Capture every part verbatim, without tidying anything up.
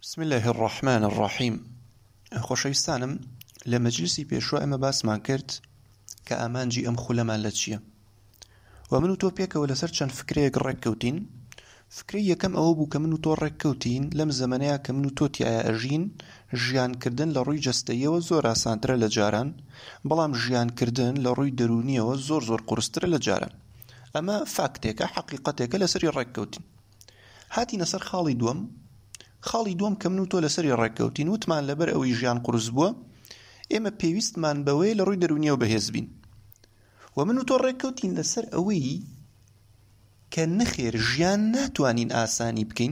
بسم الله الرحمن الرحیم. خۆشەویستانم، لە مەجلیسی پێشوە ئێمە باسمان کرد کە ئامانجی ئەم خولەمان لە چییە، و من و تۆ پێکەوە لەسەر چەند فکرەیەک ڕێککەوتین. فکرەی یەکەم ئەوە بوو کە من و تۆ ڕێککەوتین لەم زەمانەیە کە من و تۆ تایە ئەژین، ژیانکردن لە ڕووی جەستەییەوە زۆر ئاسانترە لە جاران، بەڵام ژیانکردن لە ڕووی دەرونیەوە زۆر زۆر قورسترە لە جاران. ئەمە فاکتێکە، حەقیقەتێکە، لەسەری ڕێککەوتین. هاتینە سەر خاڵی دووەم. خاڵی دووەم کە من و تۆ لەسەری ڕێککەوتین، وتمان لەبەر ئەوەی ژیان قورس بووە ئێمە پێویستمان بەوەیە لە ڕووی دەرونیەوە بەهێز بین. و من و تۆ ڕێککەوتین لەسەر ئەوەی کە نەخێر ژیان ناتوانین ئاسانی بکەین،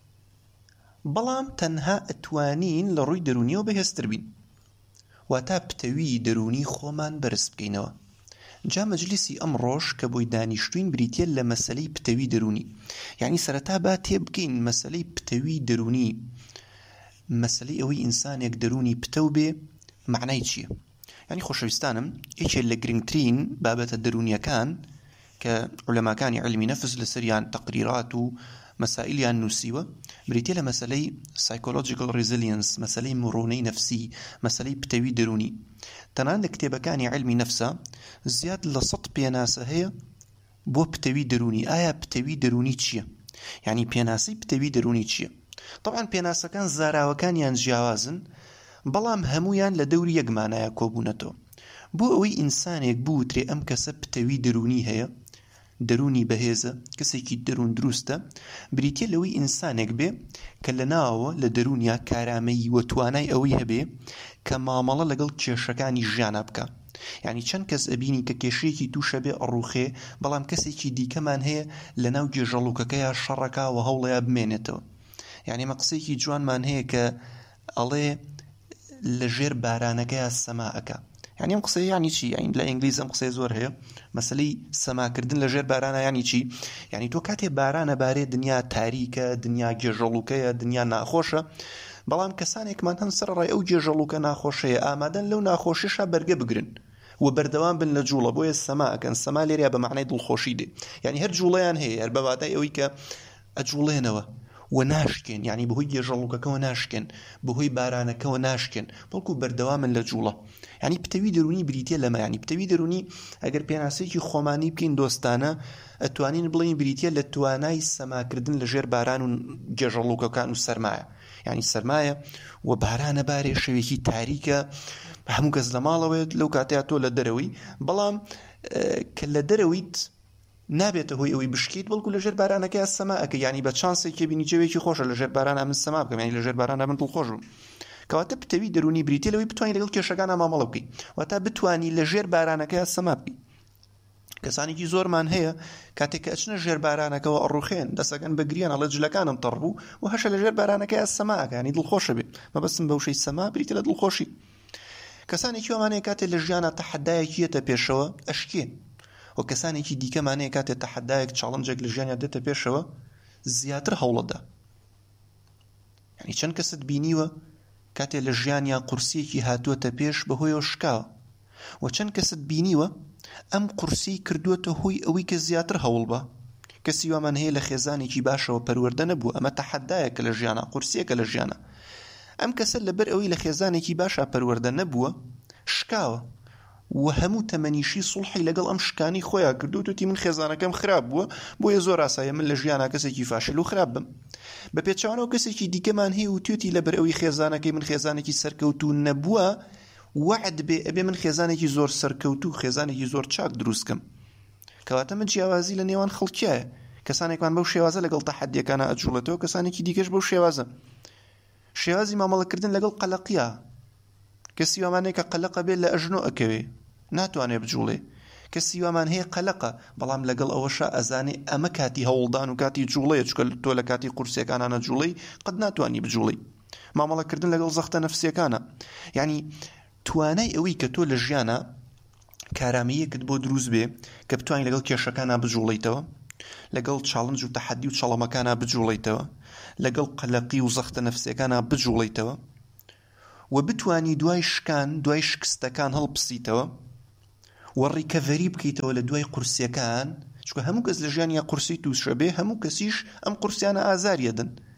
بەڵام تەنها ئەتوانین لە ڕووی دەرونیەوە بەهێزتر بین، واتە پتەوی دەرونی خۆمان بەرز بکەینەوە. جا مەجلیسی ئەمڕۆژ کە بۆی دانیشتوین بریتیە لە مەسەلەی پتەوی دەرونی. یعنی سەرەتا با تێبگەین مەسەلەی پتەوی دەرونی، مەسەلەی ئەوەی ئینسانێک دەرونی پتەو بێ معنای چییە. یعنی خۆشەویستانم، یەکێک لە گرنگترین بابەتە دەرونیەکان کە عولەماکانی علمی نەفس لەسەریان تەقریرات و مەسائلیان نووسیوە بریتیە لە مەسەلەی psychological resilience، مەسەلەی مرۆنەی نەفسی، مەسەلەی پتەوی دەرونی. تەنان لە کتێبەکانی علمی نەفسە زیاد لە سەد پێناسە هەیە بۆ پتەوی دەرونی. ئایا پتەوی دەرونی چییە؟ یعنی پێناسەی پتەوی دەرونی چییە؟ طبعاً پێناسەکان زاراوەکانیان جیاوازن، بەڵام هەمویان لە دەوری یەکمانایە کۆبوونەتەوە. بۆ ئەوەی ئینسانێک بووترێ ئەم کەسە پتەوی دەرونی هەیە، دەرونی بەهێزە، کەسێکی دەرون دروستە، بریتیە لەوەی ئینسانێک بێ کە لە ناوەوە لە دەرونیا کارامەیی و توانای ئەوەی هەبێ کە مامەڵە لەگەڵ کێشەکانی ژیانە بکە. یعنی چەند کەس ئەبینی کە کێشەیەکی تووشە بێ ئەڕوخێ، بەڵام کەسێکی دیکەمان هەیە لە ناو گێژەڵوکەکەیە شەڕەکە و هەوڵەیە بمێنێتەوە. یعنی مە قسەیەکی جوانمان هەیە کە ئەڵێ لە ژێر بارانەکەیە سەماعەکە. یعنی ئەم قسەیە یعنی چی؟ یعنی لە ئینگلیز ئەم قسەیە زۆر هەیە، مەسەلەی سەماکردن لە ژێر بارانە یعنی چی؟ یعنی تۆ کاتێ بارانە بارێ دنیا تاریکە، دنیا گێژەڵوکەیە، دنیا ناخۆشە، بەڵام کەسانێکمان هەن سەرڕای ئەو گێژەڵوکە ناخۆشەیە ئامادەن لەو ناخۆشیشە بەرگە بگرن و بەردەوام بن لە جوڵە. بۆیە سەما ئەکەن. سەما لێرە بە معنای دڵخۆشی دێ، یعنی هەر جوڵەیان هەیە، هەر بەواتای ئەوەی کە ئەجوڵێنەوە و ناشکێن، یعنی بەهۆی گێژەڵوکەکەەوە ناشکێن، بەهۆی بارانەکەەوە ناشکێن، بەڵکو بەردەوامن لە جوڵە. یعنی پتەوی دەرونی بریتیە لەمە. یعنی پتەوی دەرونی ئەگەر پێناسەیەکی خۆمانی بکەین دۆستانە، ئەتوانین بڵین بریتیە لە توانای سەماکردن لە ژێر باران و گێژەڵوکەکان و سەرمایە. یعنی سەرمایە و بارانە بارێ، شەوێکی تاریکە، هەموو کەس لە ماڵەوەیت لەو کاتەیە تۆ لە دەرەوەی، بەڵام کە لە دەرەوەیت نابێتە هۆی ئەوەی بشکیت، بەڵکو لە ژێر بارانەکەی سەماعەکە. یعنی بە چانسێکی بینی جەوێکی خۆشە لە ژێر بارانە من سەما بکەم، یعنی لە ژێر بارانە من دڵخۆش بم. کەواتە پتەوی دەرونی بریتیە لەوەی بتوانین لەگەڵ کێشەکانە مامەڵە بکەی، واتە بتوانی لە ژێر بارانەکەی سەما بکەی. کەسانێکی زۆرمان هەیە کاتێک کە ئەچنە ژێر بارانەکەەوە ئەڕوخێن، دەسەکەن بە گریان، ئەڵێ جلەکانم تەڕ بوو و هەشە لە ژێر بارانەکەی سەماعەکە، یعنی دڵخۆشە بێ. مەبەستم بەوشەی سەما بریتە لە دڵخۆشی. کەسانێکی وامانەیە کاتێک لە ژیانە تەحەدایەکی یەتە پێشەوە ئەشکێن، و کەسانێکی دیکەمانەیە کاتێک تەحەدایەک چاڵنجێک لە ژیانیا دێتە پێشەوە زیاتر هەوڵەدا. یعنی چەند کەست بینیوە کاتێک لە ژیانیا قورسیەکی هاتووەتە پێش بەهۆیەوە شکاوە، و چەند کەست بینیوە ئەم قورسی کردووەتە هۆی ئەوەی کە زیاتر هەوڵ بە. کەسی وامان هەیە لە خێزانێکی باشەوە پەروەردە نەبووە، ئەمە تەحەدایەکە لە ژیانە، قورسیەکە لە ژیانە. ئەم کەسە لەبەر ئەوەی لە خێزانێکی باشە پەروەردە نەبووە شکاوە، و هەموو تەمەنیشی سوڵحی لەگەڵ ئەم شکانی خۆیان کردو، توتی من خێزانەکەم خراپ بووە، بۆیە زۆر ئاسایە من لە ژیانە کەسێکی فاشل و خراپ بم. بە پێچەوانەوە کەسێکی دیکەمان هەیە و توێتی لەبەر ئەوەی خێزانەکەی من خێزانێکی سەرکەوتوو نەبووە، وعد بێ ئەبێ من خێزانێکی زۆر سەرکەوتوو، خێزانێکی زۆر چاک دروستکەم. کەواتە من جیاوازی لە نێوان خەڵکیایە. کەسانێکمان بەو شێوازە لەگەڵ تەحەدیەکانە ئەجوڵێتەوە، کەسانێکی دیکەش بەو شێوازە. شێوازی مامەڵەکردن لەگەڵ قەلەقیە. کەسی وامانەیە کە قەلەقە بێت لە ئەژنۆ ئەکەوێ، ناتوانێ بجوڵێ. کەسی وامان هەیە قەلەقە، بەڵام لەگەڵ ئەوەشە ئەزانێ ئەمە کاتی هەوڵدان و کاتی جوڵەیە، چکە تۆ لە کاتی قورسیەکانانە جوڵەی قەت ناتوانی بجوڵی. مامەڵەکردن لەگەڵ زەختە نەفسیەکانە. یعنی توانای ئەوەی کە تۆ لە ژیانە کارامەیەکت بۆ دروست بێ کە بتوانین لەگەڵ کێشەکانە بجوڵیتەوە، لەگەڵ چاڵنج و تەحەدی و چەڵەمەکانە بجوڵیتەوە، لەگەڵ قەلەقی و زەختە نەفسیەکانە بجوڵیتەوە، و بتوانی دوای شکان، دوای شکستەکان هەڵبسیتەوە و ڕیکەڤەری بکەیتەوە لە دوای قورسیەکان، چونکە هەموو کەس لە ژیانیا قورسی تووشە بێ، هەموو کەسیش ئەم قورسیانە ئازاریەدن،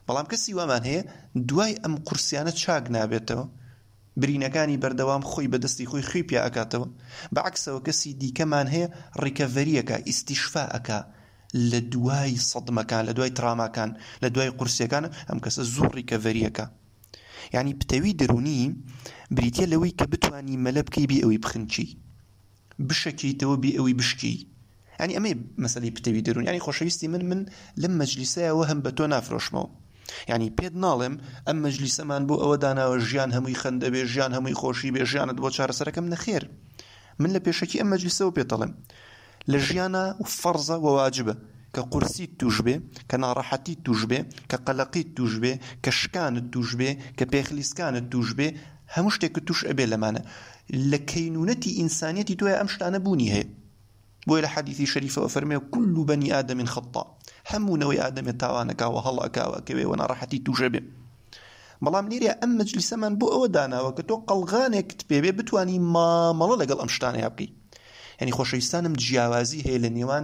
بەڵام کەسی وامان هەیە دوای ئەم قورسیانە چاک نابێتەوە، برینەکانی بەردەوام خۆی بەدەستی خۆی خوی پیا ئەکاتەوە. بەعکسەوە کەسی دیکەمان هەیە ڕیکەڤەریەکە، ئیستیشفاءەکە لە دوای سەدمەکان، لە دوای تراماکان، لە دوای قورسیەکان ئەم کەسە زوو ڕیکەڤەریەکە. یعنی پتەوی دەرونی بریتە لەوەی کە بتوانی مەلە بکەی بێ ئەوەی بخنچی، بشەکەیتەوە بێ ئەوەی بشکی. ینی ئەمەی مەسەلەی پتەوی دەرون. ینی خۆشەویستی من من لەم مەجلیسەیەوە هەم بە تۆ نافرۆشمەوە. ینی پێت ناڵێم ئەم مەجلیسەمان بۆ ئەوە داناوە ژیان هەمووی خەندە بێ، ژیان هەمووی خۆشی بێ، ژیانت بۆ چارەسەرەکەم نەخێر. من لە پێشەکی ئەم مەجلیسەوە پێت دەڵێم لە ژیانە فەرزە و واجبە کە قورسیت توش بێ، کە ناڕەحەتیت توش بێ، کە قەلەقیت توش بێ، کە شکانت توش بێ، کە پێخلیسکانت توش بێ، هەموو شتێکت توش ئەبێ لەمانە. لە کەینونەتی ئینسانیەتی تۆیە ئەم شتانە بوونی هەیە. بۆیە لە حەدیثی شەریفەوە فەرمێ كل بني آدم خطاء، هەموو نەوەی ئادەمێ تاوانەکاوە هەڵەکاوە کەوێ و ناڕەحەتی توشە بێ. بەڵام لێرە ئەم مەجلیسەمان بۆ ئەوە داناوە کە تۆ قەڵغانێکت پێبێ بتوانی مامەڵە لەگەڵ ئەم شتانەیە بکەی. یعنی خۆشەویستانم جیاوازی هەیە لە نێوان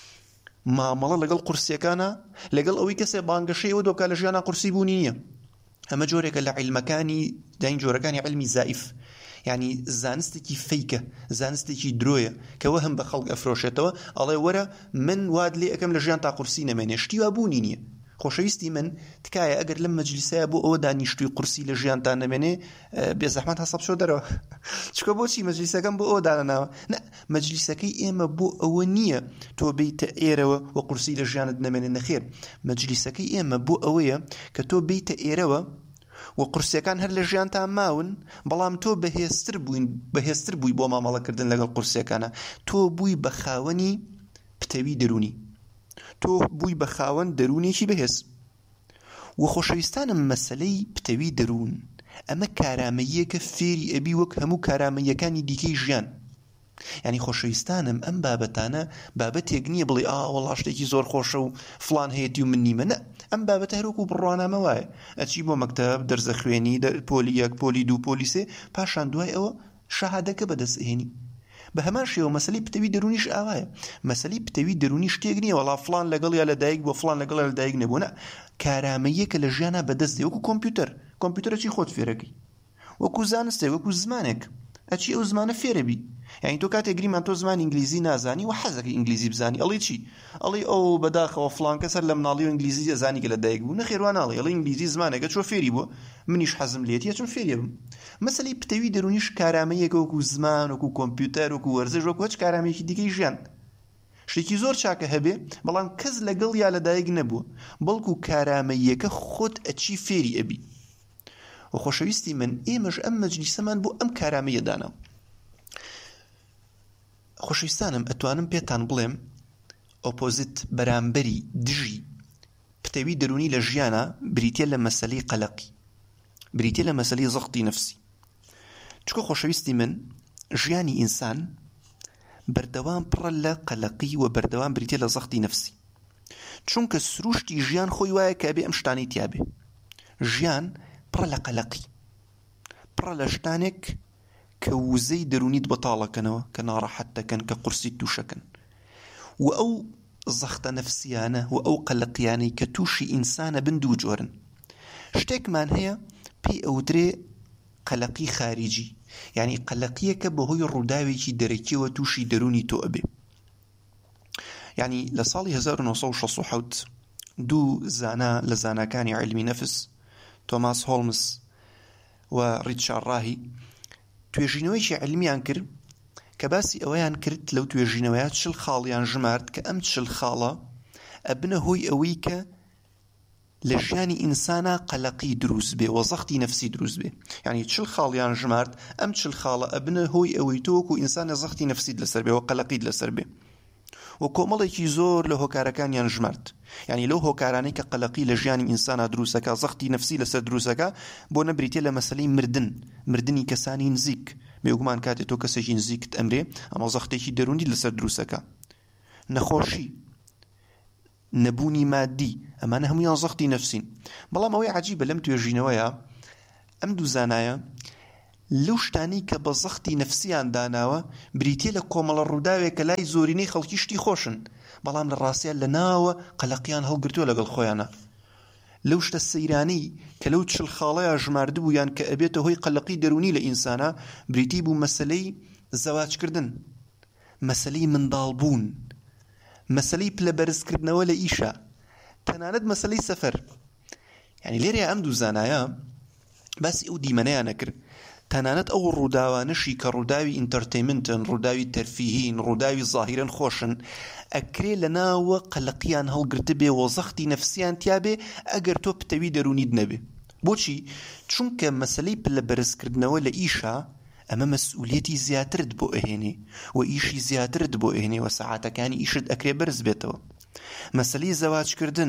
مامەڵە لەگەڵ قورسیەکانە لەگەڵ ئەوەی کەسێ بانگەشەیەوە دۆکا لە ژیانە قورسی بوونی نییە. ئەمە جۆرێکە لە عیلمەکانی داین جۆرەکانی عیلمی زائیف، یعنی زانستێکی فەیکە، زانستێکی درۆیە کەوە هەم بە خەڵک ئەفرۆشێتەوە ئەڵێ وەرە من واد لێ ئەەکەم لە ژیان تا قورسی نەمێنێ، شتی وا بوونی نییە. خۆشەویستی من تکایە ئەگەر لەم مەجلیسەیە بۆ ئەوە دانیشتووی قورسی لە ژیانتان نەمێنێ بێزەحمەت هەسەب شۆ دەرەوە. چکە بۆچی مەجلیسەکەم بۆ ئەوە دانەناوە؟ نە، مەجلیسەکەی ئێمە بۆ ئەوە نییە تۆ بیتە ئێرەوە و قورسی لە ژیانت نەمێنێ، نەخێر. مەجلیسەکەی ئێمە بۆ ئەوەیە کە تۆ بیتە ئێرەوە و قورسیەکان هەر لە ژیانتان ماون، بەڵام تۆ بەهێزتر بووین، بەهێزتر بووی بۆ مامەڵەکردن لەگەڵ قورسیەکانە. تۆ بووی بە خاوەنی پتەوی دەرونی، تۆ بووی بە خاوەن دەرونێکی بەهێز. و خۆشەویستانم مەسەلەی پتەوی دەرون ئەمە کارامەییەکە فێری ئەبی وەک هەموو کارامەییەکانی دیکەی ژیان. ینی خۆشەویستانم ئەم بابەتانە بابەتێک نییە بڵێ ئا وەڵا شتێکی زۆر خۆشە و فڵان هەیەتی و من نیمە. نە، ئەم بابەتە هەروەکو بڕوانامە وایە، ئەچی بۆ مەکتەب دەرزە خوێنی، پۆلی یەک، پۆلی دوو، پۆلی سێ، پاشان دوای ئەوە شەهادەکە بەدەست هێنی. بە هەمان شێوە مەسەلەی پتەوی دەرونیش ئاوایە. مەسەلەی پتەوی دەرونی شتێک نییە وەڵا فڵان لەگەڵ یا لەدایک بۆ فڵان لەگەڵ یا لەدایک نەبوو. نە، کارامەییەکە لە ژیانە بەدەست دێ، وەکو کۆمپیوتەر. کۆمپیوتەر چی خۆت فێرەکەی، وەکو زانستێک، وەکو زمانێک، ئەچی ئەو زمانە فێرەبی. یعنی تۆ کاتێک گریمان تۆ زمان ئینگلیزی نازانی و حەزەکەی ئینگلیزی بزانی، ئەڵێ چی؟ ئەڵێ ئەو بەداخەوە فڵان کەس هەر لە مناڵی و ئینگلیزی ئەزانی کە لەدایک بوو. نەخێر وان ناڵێ، ئەڵێ ئینگلیزی زمانێکە چۆ فێری بووە، منیش حەزم لێتیە چۆن فێریە بم. مەسەلەی پتەوی دەرونیش کارامەیەکە وەکو زمان، وەکو کۆمپیوتەر، وەکو وەرزش، وەکو هەچ کارامەیەکی دیکەی ژیان. شتێکی زۆر چاکە هەبێ، بەڵام کەس لەگەڵ یا لەدایک نەبووە، بەڵکو کارامەیەکە خۆت ئەچی فێری ئەبی. و خۆشەویستی من ئێمەش ئەم مەجلیسەمان بۆ ئەم کارامەیە داناوە. خۆشەویستانم ئەتوانم پێتان بڵێم ئۆپۆزیت بەرامبەری دژی پتەوی دەرونی لە ژیانە بریتە لە مەسەلەی قەلەقی، بریتە لە مەسەلەی زەختی نەفسی. چکە خۆشەویستی من ژیانی ئینسان بەردەوام پڕە لە قەلەقی و بەردەوام بریتە لە زەختی نەفسی. چونکە سروشتی ژیان خۆی وایە کە بێ ئەم شتانەی تیابێ. ژیان پڕە لە قەلەقی، پڕە لە شتانێک کە وزەی دەرونیت بەتاڵەکەنەوە، کە ناڕەحەت دەکەن، کە قورسی تووشەکەن. و ئەو زەختە نەفسیانە و ئەو قەلەقیانەی کە تووشی ئینسانە بن دوو جۆرن. شتێکمان هەیە پێی ئەودرێ قەلەقی خارجی، یعنی قەلەقیەکە بەهۆی ڕووداوێکی دەرەکیەوە تووشی دەرونی تۆ ئەبێ. یعنی لە ساڵی هەزار و نۆ سەد و شەست و حەوت دوو زانا لە زاناکانی عیلمی نەفس، تۆماس هۆڵمز و ریچارد ڕاهی، توێژینەوەیکی عیلمیان کرد کە باسی ئەوەیان کرد لەو توێژینەوەیە چل خاڵیان ژمارد کە ئەم چل خاڵە ئەبنە هۆی ئەوەی کە لە ژیانی ئینسانە قەلەقی دروست بێ و زەختی نەفسی دروست بێ. یعنی چل خاڵیان ژمارد، ئەم چل خاڵە ئەبنە هۆی ئەوەی تۆ وەکو ئینسانە زەختی نەفسیت لەسەر بێ و قەلەقیت لەسەر بێ. و کۆمەڵێکی زۆر لە هۆکارەکانیان ژمارد. یعنی لەو هۆکارانەی کە قەلەقی لە ژیانی ئینسانە دروستەکە، زەختی نەفسی لەسەر دروستەکە، بۆ نەبریتێ لە مەسەلەی مردن، مردنی کەسانی نزیک. بێگومان کاتێک تۆ کەسێکی نزیکت ئەمرێ، ئەمە زەختێکی دەرونی لەسەر دروستەکە. نەخۆشی، نەبوونی مادی، ئەمانە هەموویان زەختی نەفسین. بەڵام ئەوەی عەجیبە لەم توێژینەوەیە ئەم دوو زانایە لەو شتانی کە بە زەختی نەفسیان داناوە بریتێ لە کۆمەڵە ڕووداوێک کە لای زۆرینەی خەڵکی شتی خۆشن، بەڵام لە ڕاستیان لە ناوە قەلەقیان هەڵگرتووە لەگەڵ خۆیانە. لەو شتە سەیرانەی کە لەو چل خاڵەیە ژماردبوو یان کە ئەبێتە هۆی قەلەقی دەرونی لە ئینسانە بریتی بوو مەسەلەی زەواجکردن، مەسەلەی منداڵبوون، مەسەلەی پلەبەرزکردنەوە لە ئیشە، تەنانەت مەسەلەی سەفەر. یعنی لێرە ئەم دوو زانایە باسی ئەو دیمەنەیان نەکرد، تەنانەت ئەو ڕووداوانشی کە ڕووداوی ئینتەرتەینمنتن، ڕووداوی تەرفیهین، ڕووداوی زاهیرن خۆشن، ئەکرێ لە ناوە قەلەقیان هەڵگرتە بێ و زەختی نەفسیان تیا بێ ئەگەر تۆ پتەوی دەرونیت نەبێ. بۆچی؟ چونکە مەسەلەی پلەبەرزکردنەوە لە ئیشە ئەمە مەسئولیەتی زیاترت بۆ ئەهێنێ و ئیشی زیاترت بۆ ئەهێنێ و سەعاتەکانی ئیشت ئەکرێ بەرز بێتەوە. مەسەلەی زەواجکردن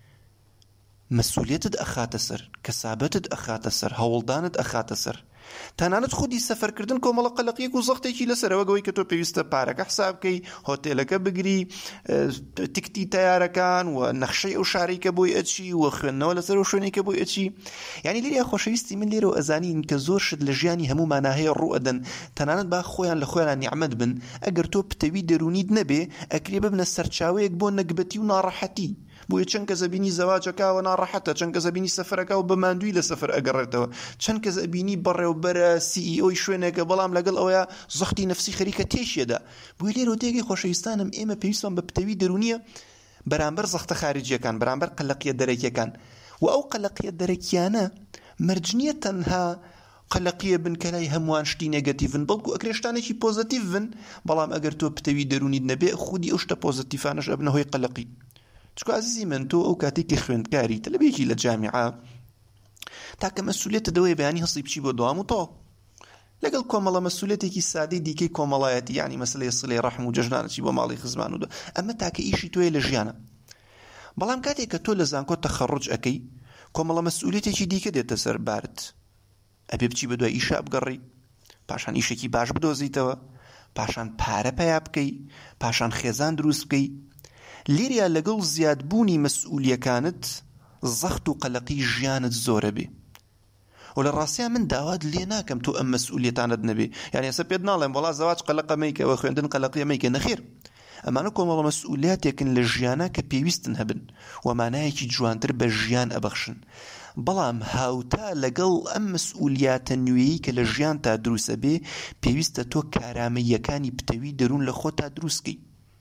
مەسئولیەتت ئەخاتە سەر، کەسابەتت ئەخاتە سەر، هەوڵدانت ئەخاتە سەر. تەنانەت خودی سەفەرکردن کۆمەڵە قەلەقیەک و زەختێکی لەسەرەوە گەوەی کە تۆ پێویستە پارەکە حساب بکەی، هۆتێلەکە بگری، تکتی تەیارەکان و نەخشەی ئەو شارەی کە بۆی ئەچی و خوێندنەوە لەسەر ئەو شوێنێک کە بۆی ئەچی. یعنی لێرە خۆشەویستی من لێرەوە ئەزانین کە زۆر شت لە ژیانی هەموومانە هەیە ڕوو ئەدەن، تەنانەت با خۆیان لە خۆیان نیعمەت بن، ئەگەر تۆ پتەوی دەرونیت نەبێ ئەکرێ ببنە سەرچاوەیەک بۆ نەکبەتی و ناڕەحەتی. بۆیە چەند کەس ئەبینی زەواجەکەوە ناڕەحەتە، چەند کەس ئەبینی سەفەرەکە و بە ماندووی لە سەفەر ئەگەڕێتەوە، چەند کەس ئەبینی بەڕێوەبەرە سی ئی ئۆی شوێنێکە بەڵام لەگەڵ ئەوەیە زەختی نەفسی خەریکە تێشێدا. بۆیە لێرە تێگەی خۆشەویستانم ئێمە پێویستمان بە پتەوی دەرونیە بەرامبەر زەختە خارجیەکان، بەرامبەر قەلەقیە دەرەکیەکان. و ئەو قەلەقیە دەرەکیانە مەرج نییە تەنها قەلەقیە بن کە لای هەمووان شتی نێگەتیڤن، بەڵکو ئەکرێ شتانێکی پۆزەتیڤ بن، بەڵام ئەگەر تۆ پتەوی دەرونیت نەبێ خودی ئەو شتە پۆزەتیڤانەش ئەبنە هۆی قەلەقی. چکو عزیزی من تۆ ئەو کاتێکی خوێندکاری تەلەبێکی لە جامیعە تاکە مەسئولیەتە دەوەی بەیانی هەڵسی بچی بۆ دوام و تۆ لەگەڵ کۆمەڵە مەسئولیەتێکی سادەی دیکەی کۆمەڵایەتی، یعنی مەسەلەی سڵەی ڕەحم و جەژنانەچی بۆ ماڵی خزمان و دو ئەمە تاکە ئیشی تۆیە لە ژیانە. بەڵام کاتێک کە تۆ لە زانکۆ تەخەڕوج ئەەکەی کۆمەڵە مەسئولیەتێکی دیکە دێتە سەر بارت، ئەبێ بچی بە دوای ئیشە بگەڕی، پاشان ئیشێکی باش بدۆزیتەوە، پاشان پارە پەیا بکەی، پاشان خێزان دروست بکەی. لێریا لەگەڵ زیادبوونی مەسئولیەکانت زەخت و قەلەقی ژیانت زۆرە بێ و لە ڕاستیان من داوات لێ ناکەم تۆ ئەم مەسئولیەتانت نەبێ. یعنی ئێستا پێت ناڵێم وەڵا زەواج قەلەقە مەیکەوە، خوێندن قەلەقیە مەیکە، نەخێر. ئەمانە کۆمەڵە مەسئولیاتێکن لە ژیانە کە پێویستن هەبن و مانایەکی جوانتر بە ژیان ئەبەخشن. بەڵام هاوتا لەگەڵ ئەم مەسئولیاتە نوێیی کە لە ژیان تا دروستە بێ پێویستە تۆ کارامەییەکانی پتەوی دەروون لە خۆت تا دروستکەی.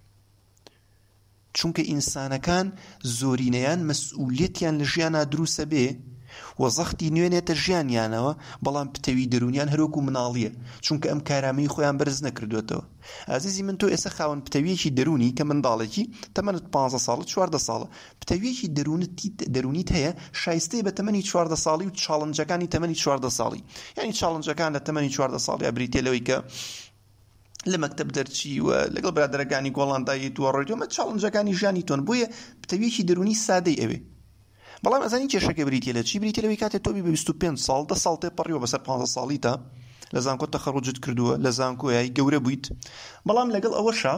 چونکە ئینسانەکان زۆرینەیان مەسئولیەتیان لە ژیانە دروستە بێ و زەختی نوێنێتە ژیانیانەوە، بەڵام پتەوی دەرونیان هەروەکو مناڵیە چونکە ئەم کارامەی خۆیان بەرز نەکردوێتەوە. ئازیزی من تۆ ئێستا خاوەن پتەویەکی دەرونی کە منداڵێکی تەمەنت پانزە ساڵە چواردە ساڵە پتەویەکی دەرونیت هەیە شایستەی بە تەمەنی چواردە ساڵی و چاڵنجەکانی تەمەنی چواردە ساڵی. یعنی چاڵنجەکان لە تەمەنی چواردە ساڵی ئەبریتێ لەوەی کە لە مەکتەب دەرچی و لەگەڵ برادەرەکانی گۆڵاندایی تووەڕۆیتەوە چاڵنجەکانی ژیانی تۆن. بۆیە پتەویەکی دەرونی سادەی ئەوێ. بەڵام ئەزانی کێشەکە بریتێ لە چی؟ بریتێ لەوەی کاتێک تۆ بی بە بیست و پێنج ساڵ دە ساڵ تێپەڕیەوە بەسەر پانزە ساڵی تا لە زانکۆ تەخەڕوجت کردووە، لە زانکۆیای گەورە بوویت، بەڵام لەگەڵ ئەوەشە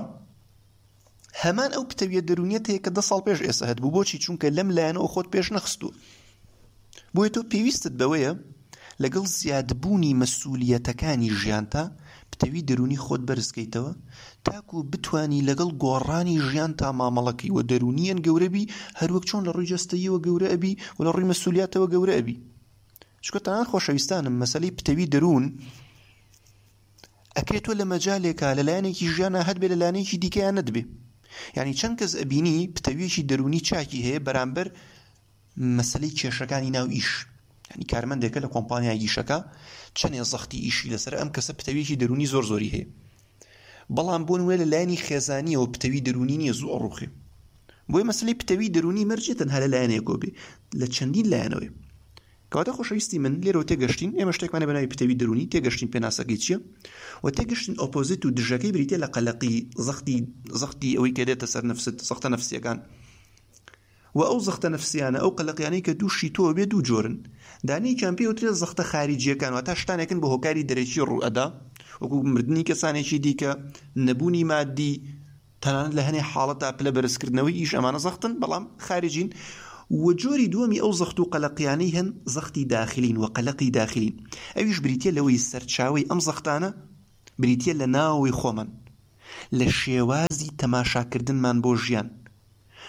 هەمان ئەو پتەویە دەرونیەت هەیە کە دە ساڵ پێش ئێستا هەت بوو. بۆچی؟ چونکە لەم لایەنەوە خۆت پێش نەخستووە. بۆیە تۆ پێویستت بەوەیە لەگەڵ زیادبوونی مەسئولیەتەکانی ژیانتا پتەوی دەرونی خۆت بەرزکەیتەوە تاکو بتوانی لەگەڵ گۆڕانی ژیان تا مامەڵەکەی و دەرونیان گەورە بی، هەروەک چۆن لە ڕووی جەستەییەوە گەورە ئەبی و لە ڕووی مەسئولیاتەوە گەورە ئەبی. چونکە تەنانەت خۆشەویستانم مەسەلەی پتەوی دەرون ئەکرێتەوە لە مەجالێکە لە لایەنێکی ژیانە هەت بێ لە لایەنێکی دیکەیان نەدبێ. یعنی چەند کەس ئەبینی پتەویەکی دەرونی چاکی هەیە بەرامبەر مەسەلەی کێشەکانی ناو ئیش. یعنی کارمەندێکە لە کۆمپانیای ئیشەکە چەندێ زەختی ئیشی لەسەر ئەم کەسە پتەویەکی دەرونی زۆر زۆری هەیە، بەڵام بۆ نوێ لە لایەنی خێزانیەوە پتەوی دەرونی نییە زوو ئەڕوخێ. بۆیە مەسەلەی پتەوی دەرونی مەرجێ تەنها لە لایەنێکەوە بێ، لە چەندین لایەنەوەی. کەواتە خۆشەویستی من لێرەوە تێگەشتین، ئێمە شتێکمانە بەناوی پتەوی دەرونی تێگەشتین، پێناسەکەی چییە و تێگەشتین ئۆپۆزیت و دژەکەی بریتێ لە قەلەقی زەختی زەختی ئەوەی کە دێتە سەر نەفست، زەختە نەفسیەکان. و ئەو زەختە نەفسیانە ئەو قەلەقیانەی کە دووشی تۆ بێ دوو جۆرن. دانەیەکیان پێوترێت زەختە خارجیەکان، واتە شتانێکن بە هۆکاری دەرەکی ڕوئەدا، وەکو مردنی کەسانێکی دیکە، نەبوونی مادی، تەنانەت لە هەنێ حاڵەتا پلە بەرزکردنەوەی ئیش، ئەمانە زەختن بەڵام خارجین. و جۆری دووەمی ئەو زەخت و قەلەقیانەی هەن زەختی داخلین و قەلەقی داخلین. ئەویش بریتیە لەوەی سەرچاوی ئەم زەختانە بریتیە لە ناوی خۆمان، لە شێوازی تەماشاکردنمان بۆ ژیان.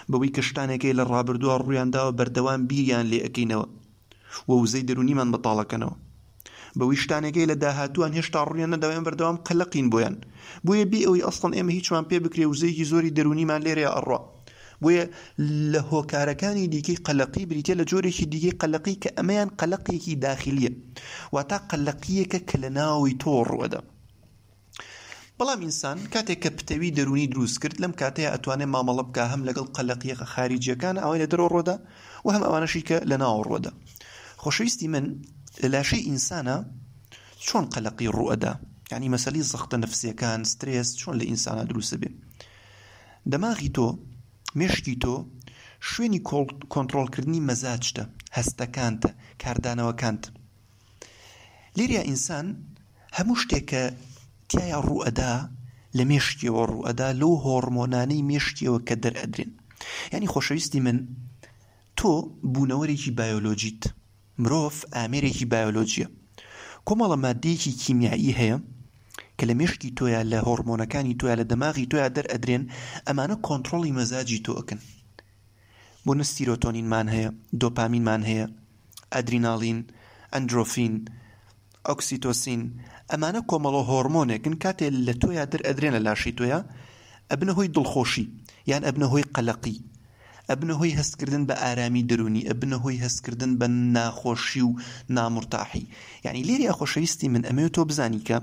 بەوەی کە شتانێکی لە ڕابردووە ڕوویانداوە بەردەوام بیریان لێ ئەەکەینەوە و وزەی دەرونیمان بەتاڵەکەنەوە، بەوەی شتانێکی لە داهاتووان هێشتا ڕوویان نەداوێن بەردەوام قەلەقین بۆیان، بۆیە بێ ئەوەی ئەسڵەن ئێمە هیچمان پێ بکرێ وزەیەکی زۆری دەرونیمان لێرەیە ئەڕوا. بۆیە لە هۆکارەکانی دیکەی قەلەقی بریتە لە جۆرێکی دیکەی قەلەقی کە ئەمەیان قەلەقێکی داخلیە، واتە قەلەقیەکە کە لە ناوی تۆ ڕوەدا. بەڵام ئینسان کاتێک کە پتەوی دەرونی دروست کرد لەم کاتەیە ئەتوانێت مامەڵە بکە هەم لەگەڵ قەلەقیەکە خارجیەکان ئەوەی لە دەرەوە ڕۆدا و هەم ئەوانەشی کە لە ناو ڕۆدا. خۆشەویستی من لە لاشەی ئینسانە چۆن قەلەقی ڕوئەدا، یعنی مەسەلەی زەختە نەفسیەکان سترێس چۆن لە ئینسانە دروستە بێ. دەماغی تۆ، مێشکی تۆ شوێنی کۆنتڕۆڵکردنی مەزاجتە، هەستەکانتە، کاردانەوەکانتە. لێرە ئینسان هەموو شتێکە تایە ڕوئەدا لە مێشکیەوە ڕوئەدا لەو هۆرمۆنانەی مێشکیەوە کە دەرئەدرێن. یعنی خۆشەویستی من تۆ بوونەوەرێکی بایۆلۆجیت، مرۆڤ ئامێرێکی بایۆلۆجیە، کۆمەڵە مادەیەکی کیمیایی هەیە کە لە مێشکی تۆیە، لە هۆرمۆنەکانی تۆیە، لە دەماغی تۆیە دەرئەدرێن، ئەمانە کۆنتڕۆڵی مەزاجی تۆ ئەکەن. بۆ نە سیرۆتۆنینمان هەیە، دۆپامینمان هەیە، ئەدریناڵین، ئەندرۆفین، ئۆکسیتۆسین، ئەمانە کۆمەڵە هۆرمۆنێکن کاتێ لە تۆیە دەرئەدرێن لە لاشی تۆیە، ئەبنە هۆی دڵخۆشی یان ئەبنە هۆی قەلەقی، ئەبنە هۆی هەستکردن بە ئارامی دەرونی، ئەبنە هۆی هەستکردن بە ناخۆشی و نامورتاحی. یعنی لێرە خۆشەویستی من ئەمەوێت تۆ بزانی کە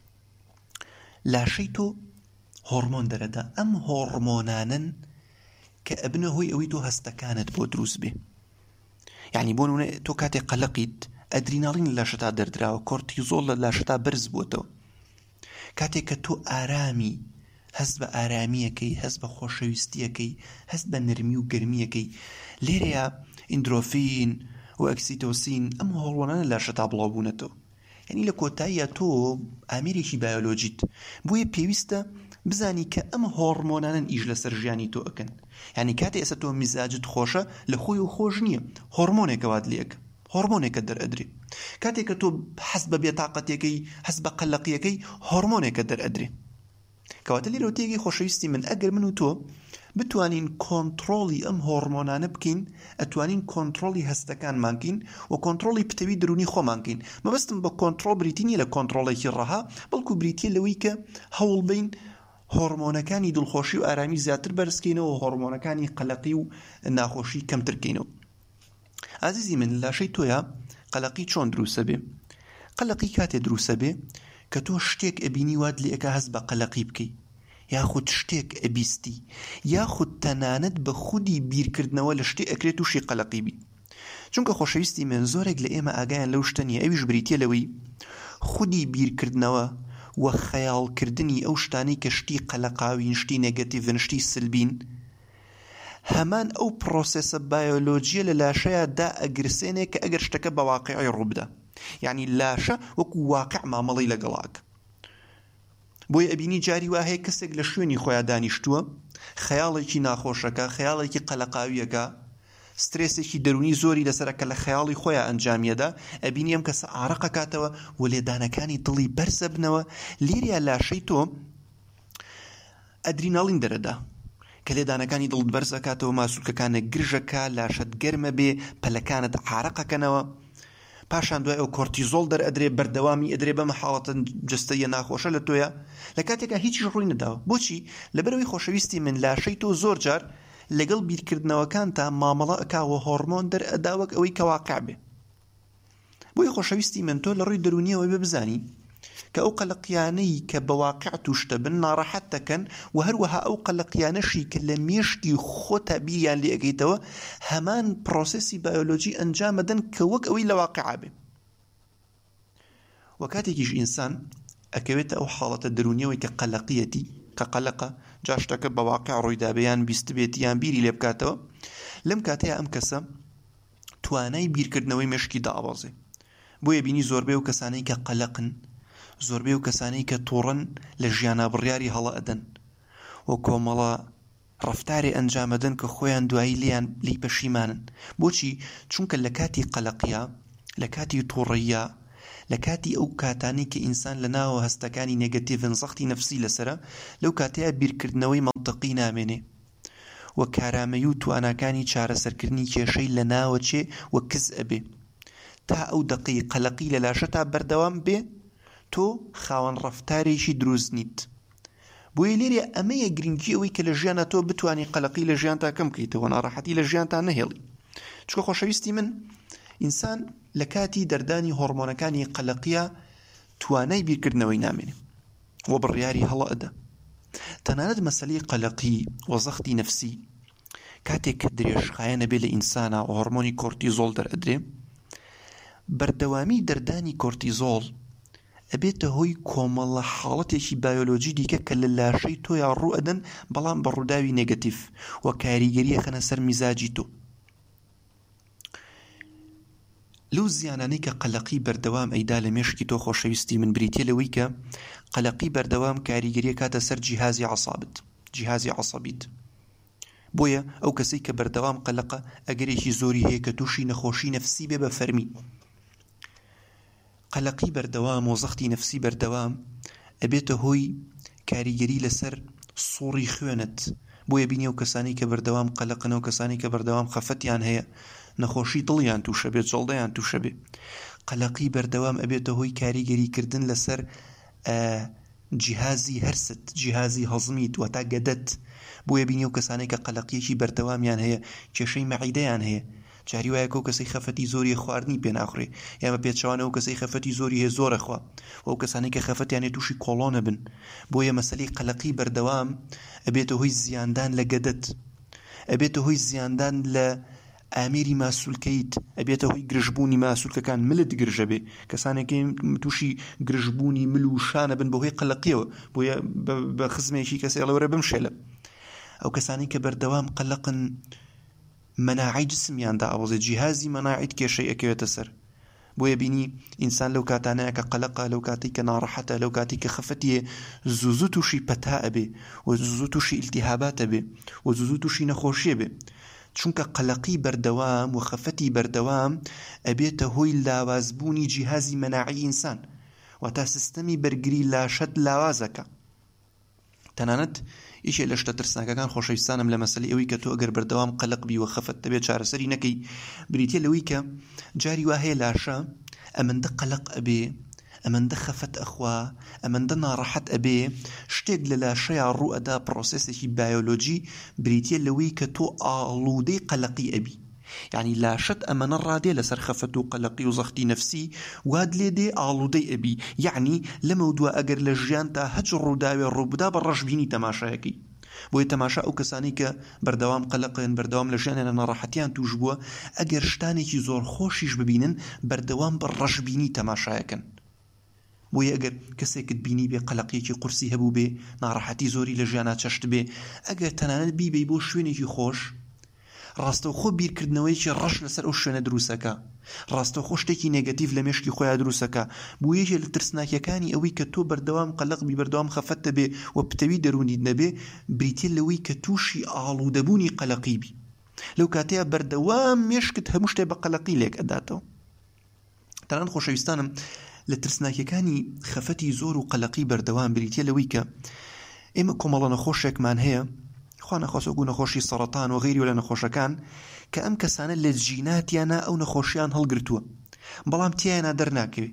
لاشەی تۆ هۆرمۆن دەرەدا، ئەم هۆرمۆنانن کە ئەبنە هۆی ئەوەی تۆ هەستەکانت بۆ دروست بێ. یعنی بۆ نمونە تۆ کاتێک قەلەقیت ئەدریناڵین لە لاشەتا دەردراوە، کۆرتیزۆڵ لە لاشەتا بەرز بووەتەوە. کاتێک کە تۆ ئارامی، هەست بە ئارامیەکەی، هەست بە خۆشەویستیەکەی، هەست بە نرمی و گەرمیەکەی، لێرەیە ئیندرۆفین و ئەکسیتۆسین ئەم هۆرمۆنانە لە لاشەتا بڵاو بوونەتەوە. یعنی لە کۆتاییە تۆ ئامێرێکی بایۆلۆجیت، بۆیە پێویستە بزانی کە ئەم هۆرمۆنانن ئیش لەسەر ژیانی تۆ ئەکەن. یعنی کاتێ ئێستا تۆ میزاجت خۆشە لە خۆی و خۆش نییە، هۆرمۆنێکە وات لێک، هۆرمۆنێکە دەرئەدرێ. کاتێک کە تۆ حەست بە بێتاقەتیەکەی، هەست بە قەلەقیەکەی، هۆرمۆنێکە دەرئەدرێ. کەواتە لێرە وتەیەکی خۆشەویستی من ئەگەر من و تۆ بتوانین کۆنتڕۆڵی ئەم هۆرمۆنانە بکەین، ئەتوانین کۆنتڕۆڵی هەستەکانمان بکەین و کۆنتڕۆڵی پتەوی درونی خۆمان بکەین. مەبەستم بە کۆنتڕۆڵ بریتی نیە لە کۆنتڕۆڵێکی ڕەها، بەڵکو بریتیە لەوەی کە هەوڵ بین هۆرمۆنەکانی دڵخۆشی و ئارامی زیاتر بەرزکەینەوە و هۆرمۆنەکانی قەلەقی و ناخۆشی کەمتر بکەینەوە. ئازیزی من لاشەی تۆیە قەلەقی چۆن دروستە بێ؟ قەلەقی کاتێ دروستە بێ کە تۆ شتێک ئەبینی وات لێ ئەکا هەست بە قەلەقی بکەی، یاخود شتێک ئەبیستی، یاخود تەنانەت بە خودی بیرکردنەوە لە شتێ ئەکرێت تووشی قەلەقی بی. چونکە خۆشەویستی من زۆرێک لە ئێمە ئاگایان لەو شتە نیە، ئەویش بریتیە لەوەی خودی بیرکردنەوە و خەیاڵکردنی ئەو شتانەی کە شتی قەلەقاوین، شتی نێگەتیڤن، شتی سلبین، هەمان ئەو پرۆسێسە بایۆلۆجیە لە لاشەیە دا ئەگرسێنێ کە ئەگەر شتەکە بە واقعی ڕووبدا. یعنی لاشە وەکو واقع مامەڵی لەگەڵاک. بۆیە ئەبینی جاری وا هەیە کەسێک لە شوێنی خۆیان دانیشتووە، خەیاڵێکی ناخۆشەکە، خەیاڵێکی قەلەقاویەکە، سترێسێکی دەرونی زۆری لەسەرەکە لە خەیاڵی خۆیان ئەنجامیەدا، ئەبینی ئەم کەسە ئارەقە کاتەوە و لێدانەکانی دڵی بەرزە بنەوە. لێرە لاشەی تۆ ئەدریناڵین دەرەدا کە لێدانەکانی دڵت بەرزە کاتەوە، ماسوولکەکانە گرژەکە، لاشت گەرمە بێ، پەلەکانت عارەقەکەنەوە، پاشان دوای ئەو کۆرتیزۆڵ دەرئەدرێ، بەردەوامی ئەدرێ بەم حاڵەتە جستەیە ناخۆشە لە تۆیە لە کاتێکا هیچیش ڕووی نەداوە. بۆچی؟ لەبەرەوەی خۆشەویستی من لاشەی تۆ زۆر جار لەگەڵ بیرکردنەوەکان تا مامەڵە ئەکاوە هۆرمۆن دەرئەداوەک ئەوەی کە واقع بێ. بۆیە خۆشەویستی من تۆ لە ڕووی دەرونیەوەی بێ بزانی کە ئەو قەلەقیانەی کە بە واقع تووشتە بن ناڕەحەت دەکەن و هەروەها ئەو قەلەقیانەشی کە لە مێشکی خۆتا بیریان لێ ئەگەیتەوە هەمان پرۆسێسی بایۆلۆجی ئەنجامەدەن کە وەک ئەوەی لە واقعا بێ. و کاتێکیش ئینسان ئەکەوێتە ئەو حاڵەتە دەرونیەوەی کە قەلەقیەتی، کە قەلەقە، جا شتەکە بە واقع ڕوویدا بێ یان بیست بێتی یان بیری لێ بکاتەوە، لەم کاتەیە ئەم کەسە توانای بیرکردنەوەی مێشکی دائەوازێ. بۆیە بینی زۆربەی و کەسانەی کە قەلەقن، زۆربەی و کەسانەی کە تووڕن لە ژیانە بڕیاری هەڵە ئەدەن و کۆمەڵە ڕەفتارێ ئەنجامەدەن کە خۆیان دوایی لیان لی پەشیمانن. بۆچی؟ چونکە لە کاتی قەلەقیە، لە کاتی تووڕەیە، لە کاتی ئەو کاتانی کە ئینسان لە ناوە هەستەکانی نێگەتیڤن، زەختی نەفسی لەسرە، لەو کاتەیە بیرکردنەوەی مەنتەقی نامێنێ و کارامەیی و تواناکانی چارەسەرکردنی کێشەی لە ناوەچێ و کز ئەبێ تا ئەو دقەی قەلەقی لە لاشە تا بەردەوام بێ تۆ خاوەن ڕەفتارێکی دروست نیت. بۆیە لێرێ ئەمەیە گرنگی ئەوەی کە لە ژیانە تۆ بتوانی قەلەقی لە ژیانتا کەم بکەیتەوە، ناڕەحەتی لە ژیانتا نەهێڵی. چونکە خۆشەویستی من ئینسان لە کاتی دەردانی هۆرمۆنەکانی قەلەقیە توانای بیرکردنەوەی نامێنێ و بڕیاری هەڵە ئەدا. تەنانەت مەسەلەی قەلەقی و زەختی نەفسی کاتێک کە درێژخایە نەبێ لە ئینسانە و هۆرمۆنی کۆرتیزۆڵ دەرئەدرێ، بەردەوامی دەردانی کۆرتیزۆڵ ئەبێتە هۆی کۆمەڵە حاڵەتێکی بایۆلۆجی دیکە کە لە لاشەی تۆیان ڕوو ئەدەن بەڵام بە ڕووداوی نێگەتیڤ و کاریگەریە خەنە سەر میزاجی تۆ. لەو زیانانەی کە قەلەقی بەردەوام ئەیدا لە مێشکی تۆ خۆشەویستی من بریتێ لەوەی کە قەلەقی بەردەوام کاریگەریە کاتە سەر جیهازی عەسابت، جیهازی عەسەبیت. بۆیە ئەو کەسەی کە بەردەوام قەلەقە ئەگەرێکی زۆری هەیە کە تووشی نەخۆشی نەفسی بێ بە فەرمی. قەلەقی بەردەوام و زەختی نەفسی بەردەوام ئەبێتە هۆی کاریگەری لەسەر سوڕی خوێنت. بۆیە بینی ئەو کەسانی کە بەردەوام قەلەقن و کەسانی کە بەردەوام خەفەتیان هەیە نەخۆشی دڵیان تووشە بێت، جەڵدەیان تووشە بێ. قەلەقی بەردەوام ئەبێتە هۆی کاریگەریکردن لەسەر جیهازی هەرست، جیهازی هەزمیت و تا گەدەت. بۆیە بینی ئەو کەسانی کە قەلەقیەکی بەردەوامیان هەیە کێشەی مەعیدەیان هەیە، جاری وایە کە ئەو کەسەی خەفەتی زۆری خواردنی پێ ناخورێ، یامە پێچەوانە ئەو کەسەی خەفەتی زۆری هەیە زۆرە خوا، و ئەو کەسانی کە خەفەتیانێ تووشی کۆڵۆنە بن. بۆیە مەسەلەی قەلەقی بەردەوام ئەبێتە هۆی زیاندان لە گەدەت، ئەبێتە هۆی زیاندان لە ئامێری ماسوولکەیت، ئەبێتە هۆی گرژبوونی ماسوولکەکان ملت گرژە بێ. کەسانێکی تووشی گرژبوونی مل و شانە بن بەهۆی قەلەقیەوە، بۆیە بە خزمێکی کەسێ ئەڵەوەرە بمشێلە. ئەو کەسانی کە بەردەوام قەلەقن مەناعی جسمیان دائەوەزێت، جیهازی مەناعیت کێشەی ئەکەوێتە سەر. بۆیە بینی ئینسان لەو کاتانەیە کە قەلەقە، لەو کاتی کە ناڕەحەتە، لەو کاتی کە خەفەتیە، زوزوو تووشی پەتا ئەبێ و زوزوو تووشی ئیلتیهاباتە بێ و زوزوو تووشی نەخۆشیە بێ. چونکە قەلەقی بەردەوام و خەفەتی بەردەوام ئەبێتە هۆی لاوازبوونی جیهازی مەناعی ئینسان و تا سیستەمی بەرگری لاشەت لاوازەکە. تەنانەت ئیشێ لە شتە ترسناکەکان خۆشەویستانم لە مەسەلەی ئەوەی کە تۆ ئەگەر بەردەوام قەلەق بی و خەفەت دەبێت چارەسەری نەکەی، بریتیە لەوەی کە جاری وا هەیە لاشە ئەمەندە قەلەق ئەبێ، ئەمەندە خەفەت ئەخوا، ئەمەندە ناڕەحەت ئەبێ، شتێک لە لاشەیە ڕوو ئەدا، پرۆسێسێکی بایۆلۆجی، بریتیە لەوەی کە تۆ ئاڵوودەی قەلەقی ئەبی. یعنی لاشت ئەمەنە ڕادێ لەسەر خەفەت و قەلەقی و زەختی نەفسی، واد لێ دێ ئاڵوودەی ئەبی. یعنی لەمە دووە ئەگەر لە ژیان تا هەج ڕووداوێ ڕووبدا بە ڕەشبینی تەماشایەکەی. بۆیە تەماشا ئەو کەسانی کە بەردەوام قەلەقن، بەردەوام لە ژیانیان ناڕەحەتیان توش بووە، ئەگەر شتانێکی زۆر خۆشیش ببینن بەردەوام بە ڕەشبینی تەماشایەکەن. بۆیە ئەگەر کەسێکت بینی بێ قەلەقیەکی قورسی هەبوو بێ، ناڕەحەتی زۆری لە ژیانە چەشت بێ، ئەگەر تەنانەت بیبێ بۆ شوێنێکی خۆش، ڕاستەوخۆ بیرکردنەوەیکی ڕەش لەسەر ئەو شوێنە دروستەکە، ڕاستەوخۆ شتێکی نێگەتیڤ لە مێشکی خۆیان دروستەکە. بۆ یەکێ لە ترسناکیەکانی ئەوەی کە تۆ بەردەوام قەلەق بی، بەردەوام خەفەت دەبێ و پتەوی دەرونیت نەبێ، بریتێ لەوەی کە تووشی ئاڵوودەبوونی قەلەقی بی. لەو کاتەیە بەردەوام مێشکت هەموو شتێ بە قەلەقی لێک ئەداتەوە. تەنانەت خۆشەویستانم لە ترسناکیەکانی خەفەتی زۆر و قەلەقی بەردەوام بریتێ لەوەی کە ئێمە کۆمەڵە نەخۆشێکمان هەیە، خوا نەخواستە وەکو نەخۆشی سەرەتان و غەیری و لە نەخۆشەکان، کە ئەم کەسانە لە جیناتیانە ئەو نەخۆشیان هەڵگرتووە، بەڵام تیایانە دەرناکەوێت.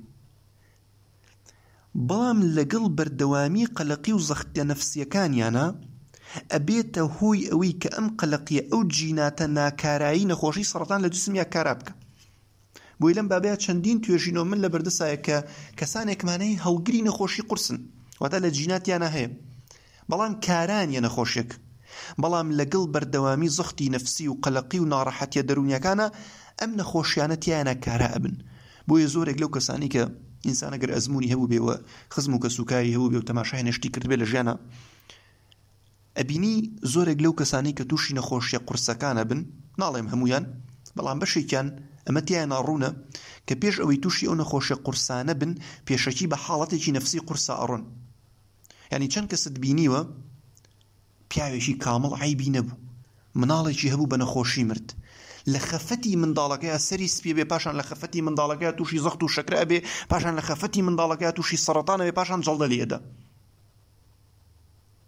بەڵام لەگەڵ بەردەوامی قەلەقی و زەختە نەفسیەکانیانە ئەبێتە هۆی ئەوەی کە ئەم قەلەقیە ئەو جیناتە ناکارایی نەخۆشی سەرەتان لە جسمیان کارا بکە. بۆی لەم بابەیە چەندین توێژینەوە من لە بەردەسایە کە کەسانێکمانەی هەڵگری نەخۆشی قورسن، واتە لە جیناتیانە هەیە، بەڵام کارانیە نەخۆشیەک، بەڵام لەگەڵ بەردەوامی زەختی نەفسی و قەلەقی و ناڕەحەتیە دەرونیەکانە ئەم نەخۆشیانە تیانە کارا ئەبن. بۆیە زۆرێک لەو کەسانی کە ئینسان ئەگەر ئەزمموی هەبوو بێەوە، خزم و کەسوکاری هەبوو بێ و تەماشای نەشتی کرد بێ لە ژیانە، ئەبینی زۆرێک لەو کەسانی کە تووشی نەخۆشیە قورسەکانە بن، ناڵێم هەمویان، بەڵام بەشێکیان ئەمە تیان ناڕوونە کە پێش ئەوەی تووشی ئەو نەخۆشیە قورسانە بن، پێشەکی بە حاڵەتێکی نەفسی قورسە ئەڕۆن. یعنی چەند کەست بینیوە پیاوێکی کامڵ عیبی نەبوو، مناڵێکی هەبوو بە نەخۆشی مرد، لە خەفەتی منداڵەکەیە سەری سپێ بێ، پاشان لە خەفەتی منداڵەکەیە تووشی زەخت و شەکرە بێ، پاشان لە خەفەتی منداڵەکەیە تووشی سەرەتانە بێ، پاشان جەڵدە لێدە.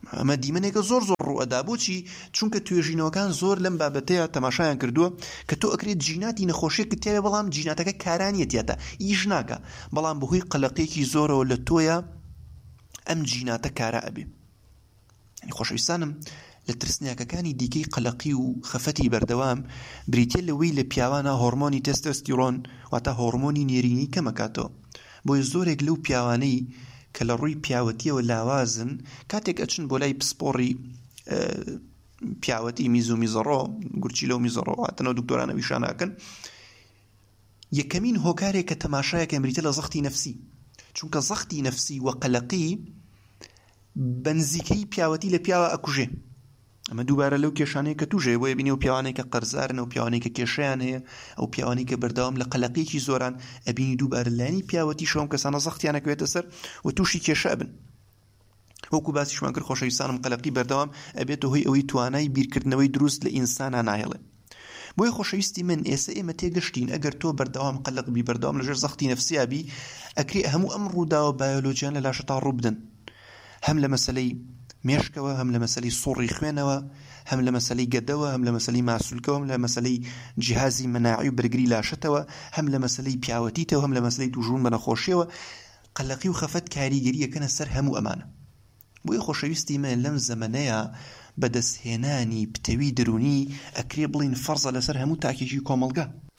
ئەمە دیمەنێکە زۆر زۆر ڕوئەدا. بۆچی؟ چونکە توێژینەوەکان زۆر لەم بابەتەیە تەماشایان کردووە کە تۆ ئەکرێت جیناتی نەخۆشیەکە تێوێ، بەڵام جیناتەکە کارانیە تێتە ئیش ناکە، بەڵام بەهۆی قەلەقێکی زۆرەوە لە تۆیە ئەم جیناتە کارە ئەبێ. خۆشەویستانم، لە ترسنیاکەکانی دیکەی قەلەقی و خەفەتی بەردەوام بریتیە لەوەی لە پیاوانە هۆرمۆنی تێستۆستیرۆن واتە هۆرمۆنی نێرینی کەمەکاتەوە. بۆیە زۆرێک لەو پیاوانەی کە لە ڕووی پیاوەتیەوە لاوازن کاتێک ئەچن بۆ لای پسپۆڕی پیاوەتی میز و میزەڕۆ گورچی لەو میزەڕۆ هاتنەوە دکتۆرانە ویشاناکەن، یەکەمین هۆکارێک کە تەماشایەکە بریتە لە زەختی نەفسی، چونکە زەختی نەفسی و قەلەقی بەنزیکەی پیاوەتی لە پیاوە ئەکوژێ. ئەمە دووبارە لەو کێشانەیە کە توژێ بۆیە بینی و پیاوانێک کە قەرزارن و پیاوانێک کە کێشەیان هەیە ئەو پیاوانەی کە بەردەوام لە قەلەقێکی زۆران ئەبینی دووبارە لانی پیاوەتی شەوم کەسانە زەختیانەکەوێتە سەر و تووشی کێشە ئەبن. وەکو باسیشمان کرد خۆشەویستانم، قەلەقی بەردەوام ئەبێتە هۆی ئەوەی توانای بیرکردنەوەی دروست لە ئینسانە نایڵێ. بۆیە خۆشەویستی من ئێستا ئێمە تێگەشتین ئەگەر تۆ بەردەوام قەلەق بی، بەردەوام لەژێر زەختی نەفسیابی، ئەکرێ هەموو ئەم ڕووداوە بایۆلۆجیان لە لاشە تا ڕوو بدەن، هەم لە مەسەلەی مێشکەوە، هەم لە مەسەلەی سوڕی خوێنەوە، هەم لە مەسەلەی گەدەوە، هەم لە مەسەلەی ماسوولکەوە، هەم لە مەسەلەی جیهازی مەناعی و بەرگری لاشەتەوە، هەم لە مەسەلەی پیاوەتیتەوە، هەم لە مەسەلەی توژون بە نەخۆشیەوە. قەلەقی و خەفەت کاریگەریەکەنە سەر هەموو ئەمانە. بۆیە خۆشەویستی من لەم زەمانەیە بەدەستهێنانی پتەوی درونی ئەکرێ بڵین فەرزە لەسەر هەموو تاکێکی کۆمەڵگە.